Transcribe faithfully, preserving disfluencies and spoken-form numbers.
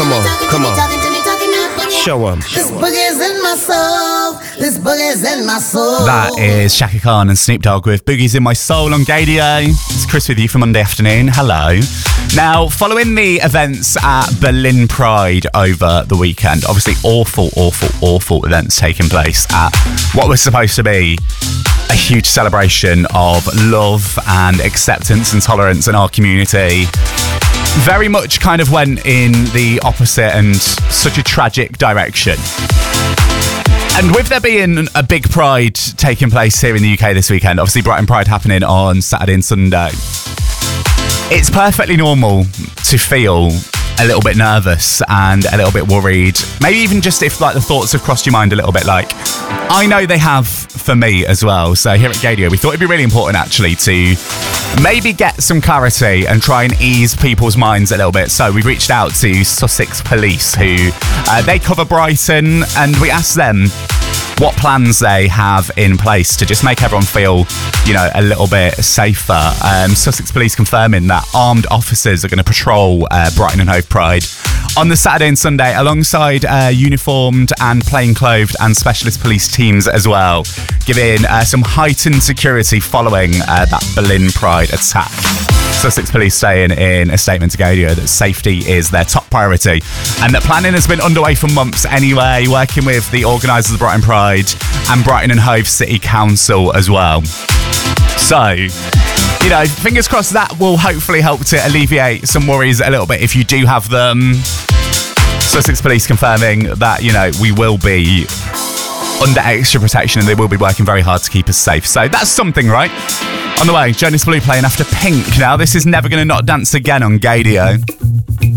Come on, come on. Show 'em. This boogie's in my soul. This boogie's in my soul. That is Shaka Khan and Snoop Dogg with Boogie's in My Soul on Gaydio. It's Chris with you for Monday afternoon. Hello. Now, following the events at Berlin Pride over the weekend, obviously awful, awful, awful events taking place at what was supposed to be a huge celebration of love and acceptance and tolerance in our community, very much kind of went in the opposite and such a tragic direction. And with there being a big Pride taking place here in the U K this weekend, obviously Brighton Pride happening on Saturday and Sunday, it's perfectly normal to feel a little bit nervous and a little bit worried. Maybe even just if like the thoughts have crossed your mind a little bit, like I know they have for me as well. So here at Gaydio, we thought it'd be really important actually to maybe get some clarity and try and ease people's minds a little bit. So we reached out to Sussex Police, who uh, they cover Brighton, and we asked them what plans they have in place to just make everyone feel, you know, a little bit safer. Um, Sussex Police confirming that armed officers are going to patrol uh, Brighton and Hove Pride on the Saturday and Sunday alongside uh, uniformed and plainclothed and specialist police teams as well, giving uh, some heightened security following uh, that Berlin Pride attack. Sussex Police saying in a statement to Gaydio that safety is their top priority and that planning has been underway for months anyway, working with the organisers of Brighton Pride and Brighton and Hove City Council as well. So, you know, fingers crossed that will hopefully help to alleviate some worries a little bit if you do have them. Sussex Police confirming that, you know, we will be under extra protection and they will be working very hard to keep us safe. So that's something, right? On the way, Jonas Blue playing after Pink. Now, this is Never Gonna Not Dance Again on Gaydio.